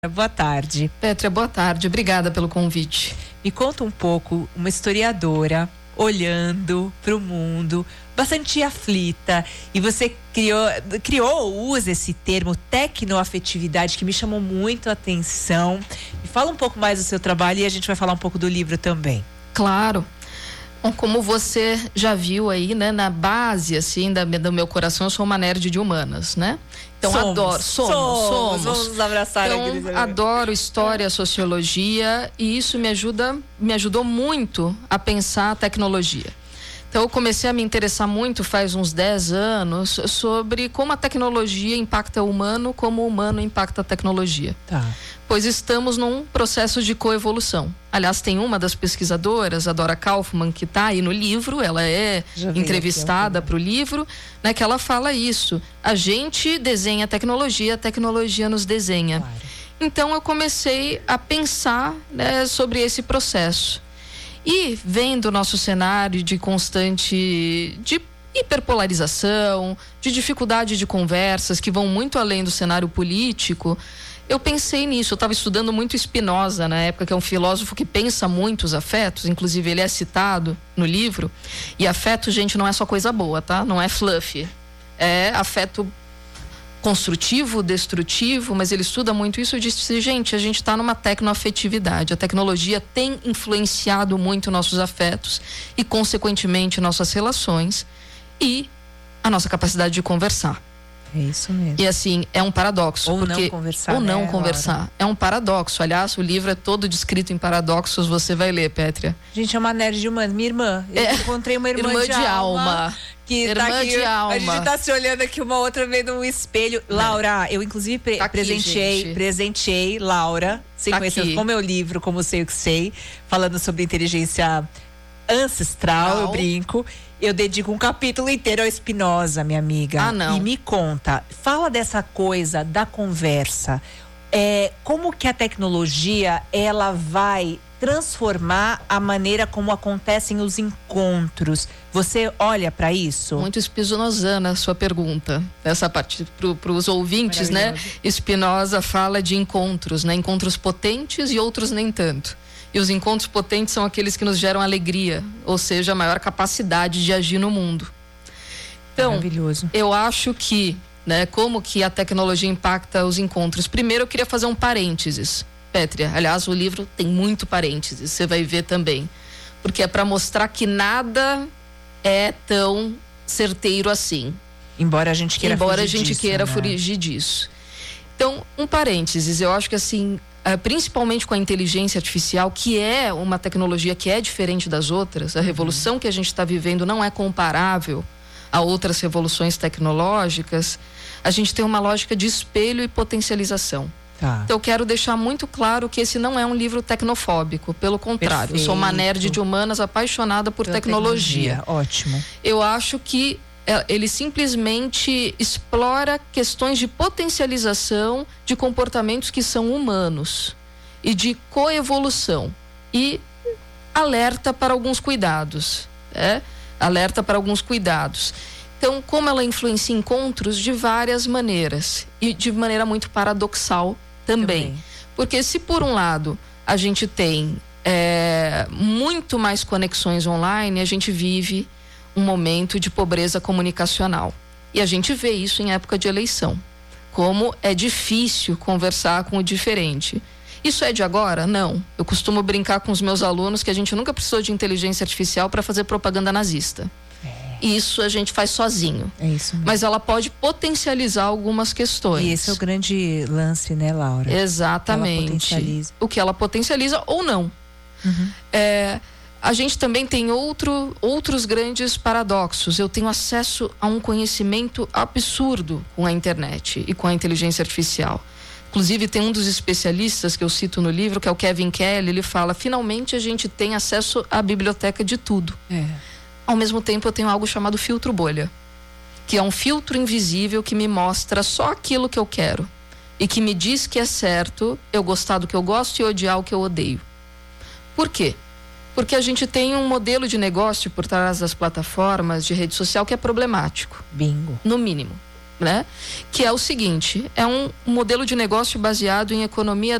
Boa tarde. Pétria, boa tarde. Obrigada pelo convite. Me conta um pouco, uma historiadora olhando para o mundo, bastante aflita, e você criou, usa esse termo tecnoafetividade, que me chamou muito a atenção. Me fala um pouco mais do seu trabalho e a gente vai falar um pouco do livro também. Claro. Bom, como você já viu aí, né, na base, assim, do meu coração, eu sou uma nerd de humanas, né? Então, somos. Vamos nos abraçar aqui. Então, adoro história, sociologia, e isso me ajudou muito a pensar a tecnologia. Então, eu comecei a me interessar muito, faz uns 10 anos, sobre como a tecnologia impacta o humano, como o humano impacta a tecnologia. Tá. Pois estamos num processo de coevolução. Aliás, tem uma das pesquisadoras, a Dora Kaufmann, que está aí no livro, ela é entrevistada para o livro, né, que ela fala isso. A gente desenha a tecnologia nos desenha. Claro. Então, eu comecei a pensar, né, sobre esse processo. E vendo o nosso cenário de constante de hiperpolarização, de dificuldade de conversas que vão muito além do cenário político, eu pensei nisso. Eu estava estudando muito Spinoza na época, que é um filósofo que pensa muito os afetos, inclusive ele é citado no livro. E afeto, gente, não é só coisa boa, tá? Não é fluff. É afeto construtivo, destrutivo, mas ele estuda muito isso. Eu disse, gente, a gente está numa tecnoafetividade. A tecnologia tem influenciado muito nossos afetos e, consequentemente, nossas relações e a nossa capacidade de conversar. É isso mesmo. E assim, é um paradoxo. Ou não conversar. Ou não conversar. Laura? É um paradoxo. Aliás, o livro é todo descrito em paradoxos, você vai ler, Pétria. Gente, é uma nerd de humana. Minha irmã. Eu encontrei uma irmã de alma. Que irmã tá aqui, de alma. A gente tá se olhando aqui uma outra vendo um espelho. Laura, eu inclusive presenteei Laura, sem conhecer, com meu livro, Como Sei o Que Sei, falando sobre inteligência ancestral, eu brinco. Eu dedico um capítulo inteiro ao Spinoza, minha amiga. Ah, não. E me conta, fala dessa coisa da conversa. Como que a tecnologia, ela vai transformar a maneira como acontecem os encontros? Você olha para isso? Muito spinozana a sua pergunta. Essa parte para os ouvintes, né? Spinoza fala de encontros, né? Encontros potentes e outros nem tanto. E os encontros potentes são aqueles que nos geram alegria, ou seja, a maior capacidade de agir no mundo. Então, maravilhoso. Eu acho que, né, como que a tecnologia impacta os encontros. Primeiro, eu queria fazer um parênteses, Pétria. Aliás, o livro tem muito parênteses, você vai ver também. Porque é para mostrar que nada é tão certeiro assim. Embora a gente queira fugir disso. Então, um parênteses, eu acho que assim, principalmente com a inteligência artificial, que é uma tecnologia que é diferente das outras, a revolução que a gente está vivendo não é comparável a outras revoluções tecnológicas, a gente tem uma lógica de espelho e potencialização. Tá. Então eu quero deixar muito claro que esse não é um livro tecnofóbico, pelo contrário. Perfeito. Eu sou uma nerd de humanas apaixonada por tecnologia. Ótimo. Eu acho que ele simplesmente explora questões de potencialização de comportamentos que são humanos e de coevolução e alerta para alguns cuidados, alerta para alguns cuidados. Então, como ela influencia encontros de várias maneiras e de maneira muito paradoxal também. Porque se por um lado a gente tem muito mais conexões online, a gente vive um momento de pobreza comunicacional. E a gente vê isso em época de eleição. Como é difícil conversar com o diferente. Isso é de agora? Não. Eu costumo brincar com os meus alunos que a gente nunca precisou de inteligência artificial para fazer propaganda nazista. Isso a gente faz sozinho. É isso mesmo. Mas ela pode potencializar algumas questões. E esse é o grande lance, né, Laura? Exatamente. O que ela potencializa ou não. A gente também tem outros grandes paradoxos. Eu tenho acesso a um conhecimento absurdo com a internet e com a inteligência artificial. Inclusive, tem um dos especialistas que eu cito no livro, que é o Kevin Kelly, ele fala, finalmente a gente tem acesso à biblioteca de tudo. Ao mesmo tempo, eu tenho algo chamado filtro bolha, que é um filtro invisível que me mostra só aquilo que eu quero e que me diz que é certo eu gostar do que eu gosto e odiar o que eu odeio. Por quê? Porque a gente tem um modelo de negócio por trás das plataformas de rede social que é problemático. Bingo. No mínimo. né? Que é o seguinte, é um modelo de negócio baseado em economia